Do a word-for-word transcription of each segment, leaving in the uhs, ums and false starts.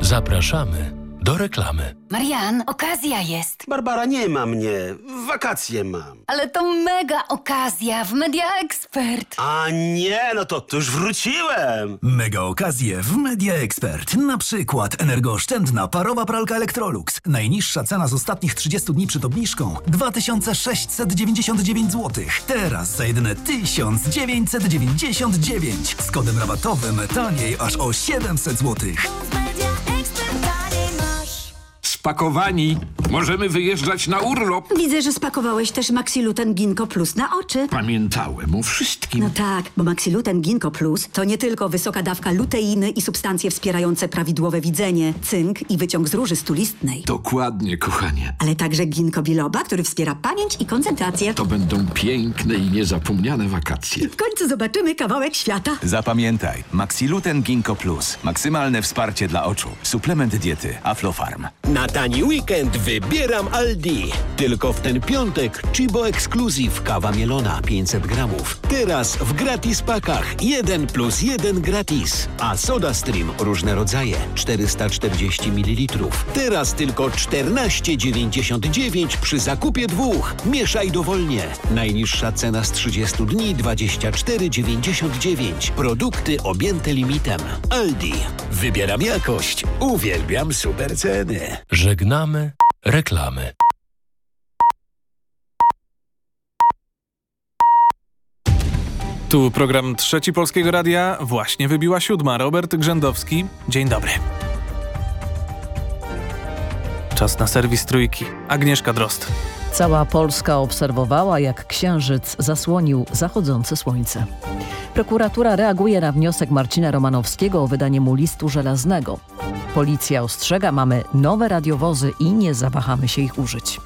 Zapraszamy do reklamy. Marian, okazja jest. Barbara, nie ma mnie. Wakacje mam. Ale to mega okazja w Media Expert. A nie, no to, to już wróciłem. Mega okazje w Media Expert. Na przykład energooszczędna parowa pralka Electrolux. Najniższa cena z ostatnich trzydziestu dni przed obniżką dwa tysiące sześćset dziewięćdziesiąt dziewięć złotych. Teraz za jedyne tysiąc dziewięćset dziewięćdziesiąt dziewięć. Z kodem rabatowym taniej aż o siedemset złotych. Spakowani. Możemy wyjeżdżać na urlop. Widzę, że spakowałeś też Maxiluten Ginkgo Plus na oczy. Pamiętałem o wszystkim. No tak, bo Maxiluten Ginkgo Plus to nie tylko wysoka dawka luteiny i substancje wspierające prawidłowe widzenie, cynk i wyciąg z róży stulistnej. Dokładnie, kochanie. Ale także ginkgo biloba, który wspiera pamięć i koncentrację. To będą piękne i niezapomniane wakacje. W końcu zobaczymy kawałek świata. Zapamiętaj, Maxiluten Ginkgo Plus. Maksymalne wsparcie dla oczu. Suplement diety Aflofarm. Na tani weekend wybieram Aldi. Tylko w ten piątek Chibo Exclusive kawa mielona pięćset gramów. Teraz w gratis pakach jeden plus jeden gratis. A Soda Stream różne rodzaje czterysta czterdzieści mililitrów. Teraz tylko czternaście dziewięćdziesiąt dziewięć przy zakupie dwóch. Mieszaj dowolnie. Najniższa cena z trzydziestu dni dwadzieścia cztery dziewięćdziesiąt dziewięć. Produkty objęte limitem. Aldi. Wybieram jakość. Uwielbiam super ceny. Żegnamy reklamy. Tu program Trzeci Polskiego Radia. Właśnie wybiła siódma. Robert Grzędowski. Dzień dobry. Czas na serwis Trójki. Agnieszka Drozd. Cała Polska obserwowała, jak księżyc zasłonił zachodzące słońce. Prokuratura reaguje na wniosek Marcina Romanowskiego o wydanie mu listu żelaznego. Policja ostrzega, mamy nowe radiowozy i nie zawahamy się ich użyć.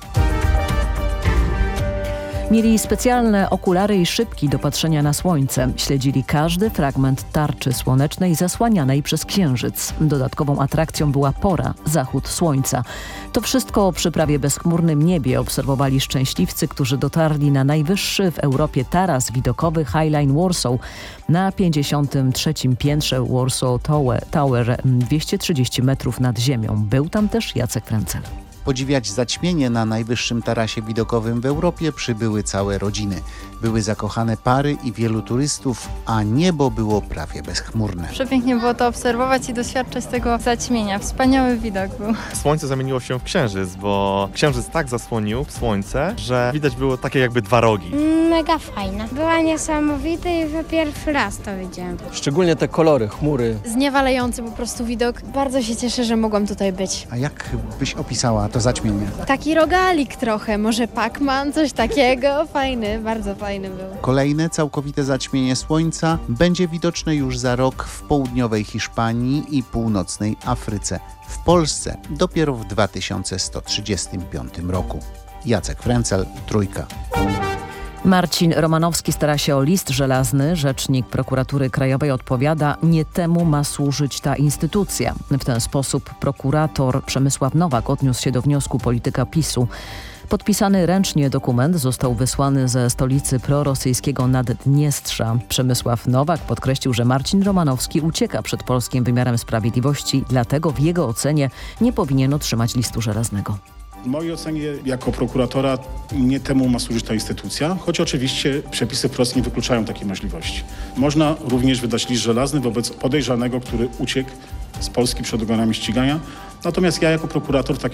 Mieli specjalne okulary i szybki do patrzenia na słońce. Śledzili każdy fragment tarczy słonecznej zasłanianej przez księżyc. Dodatkową atrakcją była pora, zachód słońca. To wszystko przy prawie bezchmurnym niebie obserwowali szczęśliwcy, którzy dotarli na najwyższy w Europie taras widokowy Highline Warsaw na pięćdziesiątym trzecim piętrze Warsaw Tower, Tower dwieście trzydzieści metrów nad ziemią. Był tam też Jacek Frencel. Podziwiać zaćmienie na najwyższym tarasie widokowym w Europie przybyły całe rodziny. Były zakochane pary i wielu turystów, a niebo było prawie bezchmurne. Przepięknie było to obserwować i doświadczać tego zaćmienia. Wspaniały widok był. Słońce zamieniło się w księżyc, bo księżyc tak zasłonił słońce, że widać było takie jakby dwa rogi. Mega fajna. Była niesamowita i za pierwszy raz to widziałem. Szczególnie te kolory, chmury. Zniewalający po prostu widok. Bardzo się cieszę, że mogłam tutaj być. A jak byś opisała to zaćmienie? Taki rogalik trochę, może Pac-Man, coś takiego. Fajny, bardzo fajny był. Kolejne całkowite zaćmienie słońca będzie widoczne już za rok w południowej Hiszpanii i północnej Afryce. W Polsce dopiero w dwa tysiące sto trzydziestym piątym roku. Jacek Frencel, Trójka. Marcin Romanowski stara się o list żelazny. Rzecznik Prokuratury Krajowej odpowiada, nie temu ma służyć ta instytucja. W ten sposób prokurator Przemysław Nowak odniósł się do wniosku polityka PiSu. Podpisany ręcznie dokument został wysłany ze stolicy prorosyjskiego Naddniestrza. Przemysław Nowak podkreślił, że Marcin Romanowski ucieka przed polskim wymiarem sprawiedliwości, dlatego w jego ocenie nie powinien otrzymać listu żelaznego. W mojej ocenie jako prokuratora nie temu ma służyć ta instytucja, choć oczywiście przepisy wprost nie wykluczają takiej możliwości. Można również wydać list żelazny wobec podejrzanego, który uciekł z Polski przed organami ścigania. Natomiast ja jako prokurator taki